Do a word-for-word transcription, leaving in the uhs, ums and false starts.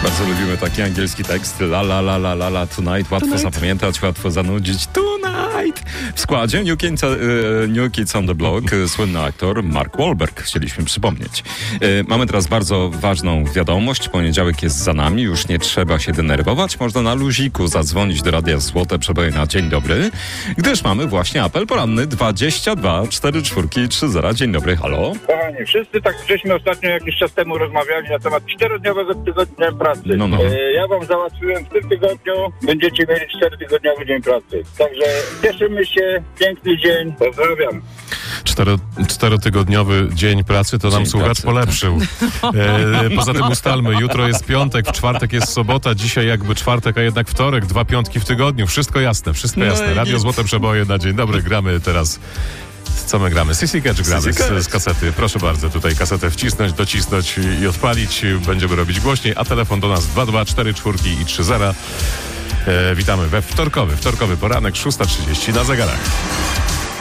Bardzo lubimy taki angielski tekst. La la la la la la tonight. Łatwo tonight. zapamiętać, łatwo zanudzić. Tonight! W składzie New Kids, uh, New Kids on the Block, słynny aktor Mark Wahlberg, chcieliśmy przypomnieć. E, mamy teraz bardzo ważną wiadomość. Poniedziałek jest za nami, już nie trzeba się denerwować. Można na luziku zadzwonić do Radia Złote Przeboje na Dzień Dobry, gdyż mamy właśnie apel poranny dwadzieścia dwa czterdzieści cztery trzy zero. Dzień dobry, halo. Kochani, wszyscy tak żeśmy ostatnio jakiś czas temu rozmawiali na temat czterodniowego tygodnia pracy. No, no. E, ja wam załatwiłem w tym tygodniu, będziecie mieli czterotygodniowy dzień pracy. Także cieszymy się, piękny dzień, pozdrawiam. Cztero, czterotygodniowy dzień pracy to nam dzień słuchacz pracy. polepszył. E, poza tym ustalmy, jutro jest piątek, w czwartek jest sobota, dzisiaj jakby czwartek, a jednak wtorek, dwa piątki w tygodniu. Wszystko jasne, wszystko No jasne. i Radio nic. Złote Przeboje na Dzień Dobry, gramy teraz. Co my gramy? Sissy Catch gramy Sissy Catch. z, z kasety. Proszę bardzo, tutaj kasetę wcisnąć, docisnąć i odpalić. Będziemy robić głośniej, a telefon do nas dwa dwa cztery cztery i trzy zero. E, witamy we wtorkowy, wtorkowy poranek, szósta trzydzieści na zegarach.